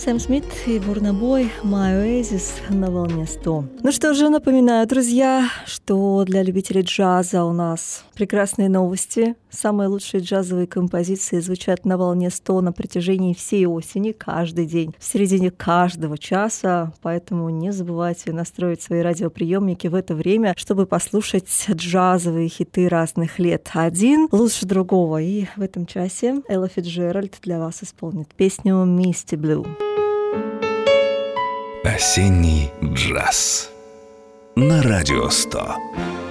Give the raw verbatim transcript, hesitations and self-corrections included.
Сэм Смит и Бурна Бой, My Oasis на волне сто. Ну что же, напоминаю, друзья, что для любителей джаза у нас прекрасные новости. Самые лучшие джазовые композиции звучат на волне сто на протяжении всей осени, каждый день, в середине каждого часа. Поэтому не забывайте настроить свои радиоприемники в это время, чтобы послушать джазовые хиты разных лет. Один лучше другого. И в этом часе Элла Фицджеральд для вас исполнит песню «Misty Blue». Осенний джаз на радио сто.